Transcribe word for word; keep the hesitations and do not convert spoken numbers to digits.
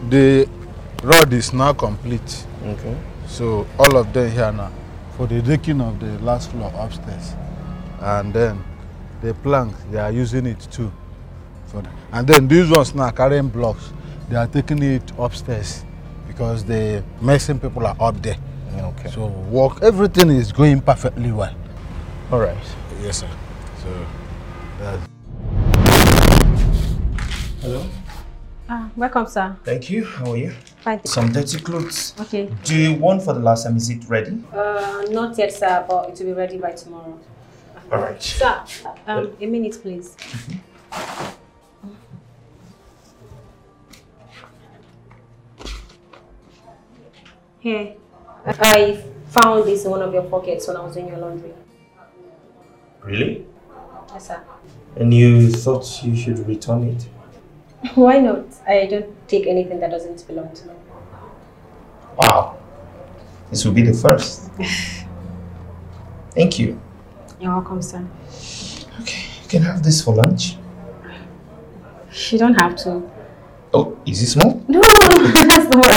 the road is now complete. Okay. So all of them here now for the decking of the last floor upstairs. And then the plank, they are using it too. For the, and then these ones now carrying blocks, they are taking it upstairs because the medicine people are up there. Okay. So work, everything is going perfectly well. All right. Yes, sir. So that's... Hello. Ah, welcome, sir. Thank you. How are you? Fine. Some dirty clothes. Okay. Do you want for the last time? Is it ready? Uh, not yet, sir, but it will be ready by tomorrow. All right. Sir, um, a minute, please. Mm-hmm. Here, I found this in one of your pockets when I was doing your laundry. Really? Yes, sir. And you thought you should return it? Why not? I don't take anything that doesn't belong to me. Wow. This will be the first. Thank you. You're welcome, sir. Okay, you can have this for lunch. You don't have to. Oh, is it small? No, that's not what